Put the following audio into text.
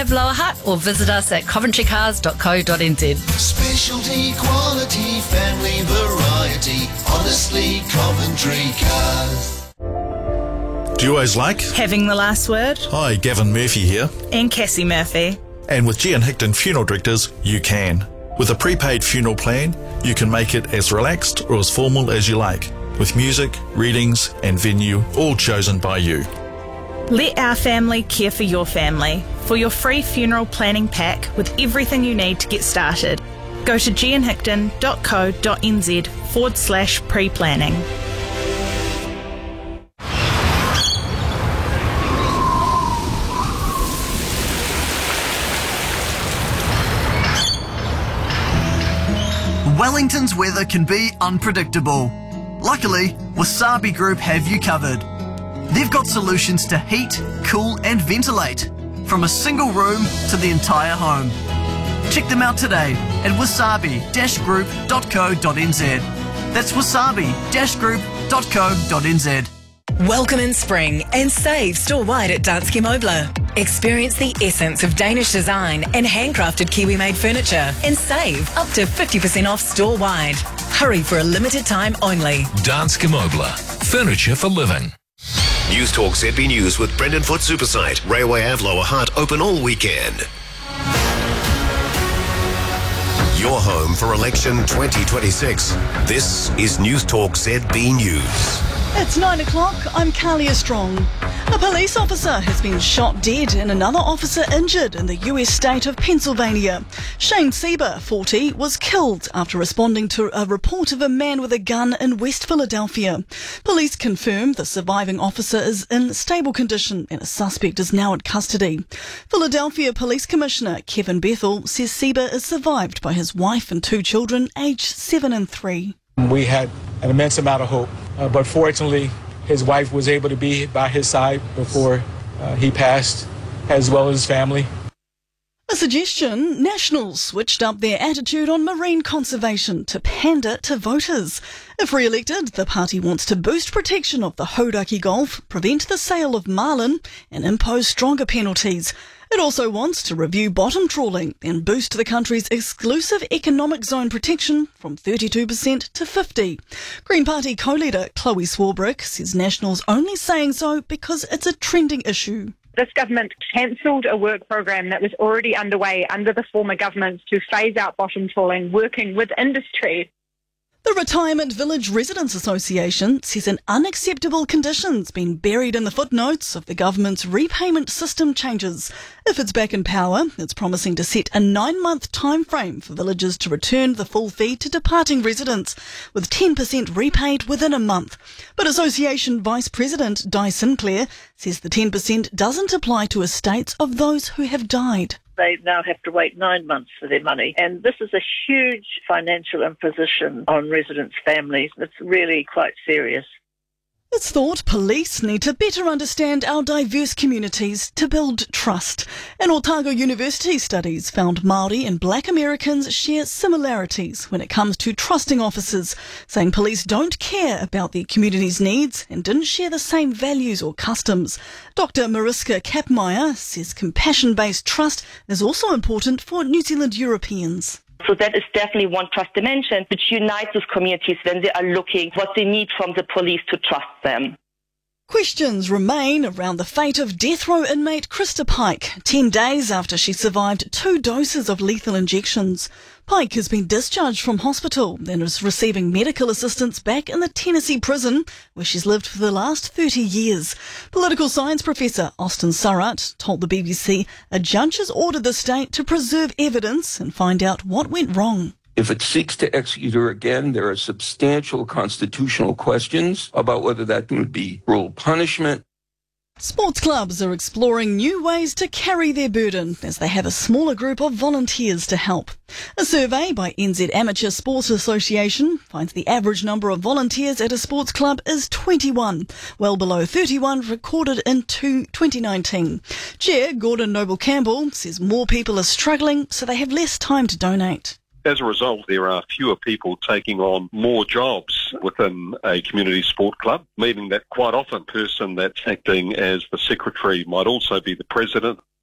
Ave Lower Hutt or visit us at coventrycars.co.nz. Specialty, quality, family variety. Honestly, Coventry Cars. Do you always like? Having the last word. Hi, Gavin Murphy here. And Cassie Murphy. And with G&H Funeral Directors, you can. With a prepaid funeral plan, you can make it as relaxed or as formal as you like, with music, readings and venue all chosen by you. Let our family care for your family. For your free funeral planning pack with everything you need to get started, go to gianhickton.co.nz/pre-planning. Wellington's weather can be unpredictable. Luckily, Wasabi Group have you covered. They've got solutions to heat, cool and ventilate, from a single room to the entire home. Check them out today at wasabi-group.co.nz. That's wasabi-group.co.nz. Welcome in spring and save store-wide at Danske Møbler. Experience the essence of Danish design and handcrafted Kiwi-made furniture and save up to 50% off store-wide. Hurry for a limited time only. Danske Møbler. Furniture for living. News Talk ZB News with Brendan Foot Supersite. Railway Ave Lower Hutt open all weekend. Your home for election 2026. This is News Talk ZB News. It's 9 o'clock. I'm Kalia Strong. A police officer has been shot dead and another officer injured in the US state of Pennsylvania. Shane Sieber, 40, was killed after responding to a report of a man with a gun in West Philadelphia. Police confirm the surviving officer is in stable condition and a suspect is now in custody. Philadelphia Police Commissioner Kevin Bethel says Sieber is survived by his wife and 2 children, aged 7 and 3. We had an immense amount of hope, but fortunately, his wife was able to be by his side before he passed, as well as his family. A suggestion: Nationals switched up their attitude on marine conservation to pander to voters. If re-elected, the party wants to boost protection of the Hauraki Gulf, prevent the sale of marlin and impose stronger penalties. It also wants to review bottom trawling and boost the country's exclusive economic zone protection from 32% to 50%. Green Party co-leader Chloe Swarbrick says Nationals only saying so because it's a trending issue. This government cancelled a work program that was already underway under the former government to phase out bottom trawling, working with industry. The Retirement Village Residents Association says an unacceptable condition's been buried in the footnotes of the government's repayment system changes. If it's back in power, it's promising to set a 9-month time frame for villages to return the full fee to departing residents, with 10% repaid within a month. But Association Vice President Di Sinclair says the 10% doesn't apply to estates of those who have died. They now have to wait 9 months for their money. And this is a huge financial imposition on residents' families. It's really quite serious. It's thought police need to better understand our diverse communities to build trust. An Otago University studies found Māori and Black Americans share similarities when it comes to trusting officers, saying police don't care about their community's needs and didn't share the same values or customs. Dr. Mariska Kapmeier says compassion-based trust is also important for New Zealand Europeans. So that is definitely one trust dimension which unites those communities when they are looking what they need from the police to trust them. Questions remain around the fate of death row inmate Krista Pike, 10 days after she survived 2 doses of lethal injections. Pike has been discharged from hospital and is receiving medical assistance back in the Tennessee prison, where she's lived for the last 30 years. Political science professor Austin Surratt told the BBC a judge has ordered the state to preserve evidence and find out what went wrong. If it seeks to execute her again, there are substantial constitutional questions about whether that would be cruel punishment. Sports clubs are exploring new ways to carry their burden as they have a smaller group of volunteers to help. A survey by NZ Amateur Sports Association finds the average number of volunteers at a sports club is 21, well below 31 recorded in 2019. Chair Gordon Noble-Campbell says more people are struggling, so they have less time to donate. As a result, there are fewer people taking on more jobs within a community sport club, meaning that quite often the person that's acting as the secretary might also be the president,